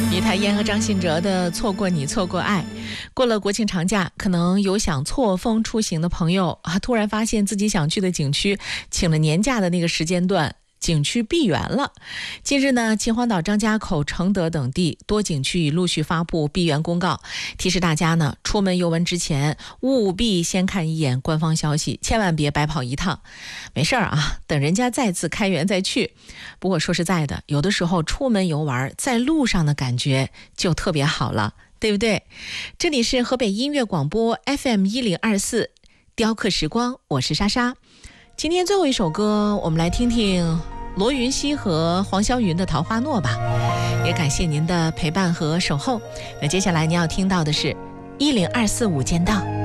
李泰妍和张信哲的《错过你错过爱》。过了国庆长假，可能有想错峰出行的朋友突然发现自己想去的景区请了年假的那个时间段景区闭园了。近日呢，秦皇岛、张家口、承德等地多景区已陆续发布闭园公告，提示大家呢，出门游玩之前务必先看一眼官方消息，千万别白跑一趟。没事啊，等人家再次开园再去。不过说实在的，有的时候出门游玩，在路上的感觉就特别好了，对不对？这里是河北音乐广播 FM1024 雕刻时光，我是莎莎。今天最后一首歌，我们来听听罗云熙和黄霄云的《桃花诺》吧。也感谢您的陪伴和守候。那接下来您要听到的是1024午间到。